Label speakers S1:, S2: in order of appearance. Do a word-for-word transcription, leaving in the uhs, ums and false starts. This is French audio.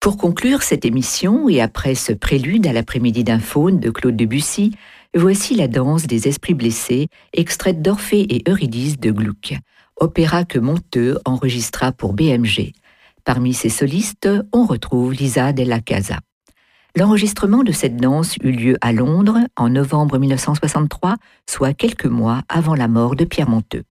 S1: Pour conclure cette émission, et après ce prélude à l'après-midi d'un faune de Claude Debussy, voici la danse des esprits blessés, extraite d'Orphée et Eurydice de Gluck, opéra que Monteux enregistra pour B M G. Parmi ses solistes, on retrouve Lisa Della Casa. L'enregistrement de cette danse eut lieu à Londres en novembre mille neuf cent soixante-trois, soit quelques mois avant la mort de Pierre Monteux.